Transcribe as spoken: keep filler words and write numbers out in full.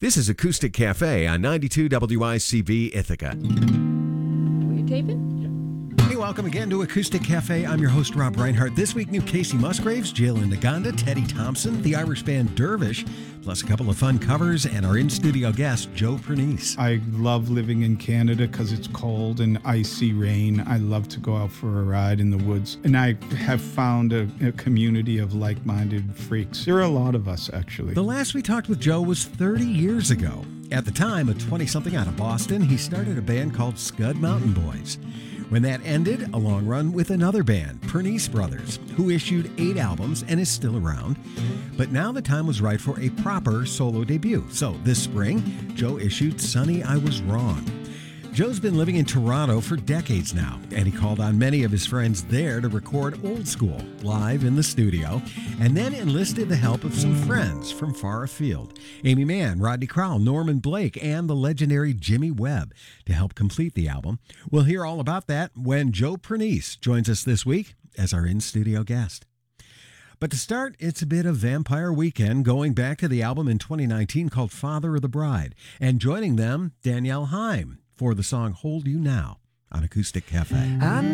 This is Acoustic Cafe on ninety-two W I C V Ithaca. Were you taping? Hey, welcome again to Acoustic Cafe. I'm your host, Rob Reinhardt. This week, new Casey Musgraves, Jalen Naganda, Teddy Thompson, the Irish band Dervish, plus a couple of fun covers, and our in-studio guest, Joe Pernice. I love living in Canada because it's cold and icy rain. I love to go out for a ride in the woods. And I have found a, a community of like-minded freaks. There are a lot of us, actually. The last we talked with Joe was thirty years ago. At the time, a twenty-something out of Boston, he started a band called Scud Mountain Boys. When that ended, a long run with another band, Pernice Brothers, who issued eight albums and is still around. But now the time was right for a proper solo debut. So this spring, Joe issued Sonny, I Was Wrong. Joe's been living in Toronto for decades now, and he called on many of his friends there to record Old School live in the studio, and then enlisted the help of some friends from far afield, Amy Mann, Rodney Crowell, Norman Blake, and the legendary Jimmy Webb, to help complete the album. We'll hear all about that when Joe Pernice joins us this week as our in-studio guest. But to start, it's a bit of Vampire Weekend, going back to the album in twenty nineteen called Father of the Bride, and joining them, Danielle Haim, for the song Hold You Now on Acoustic Cafe.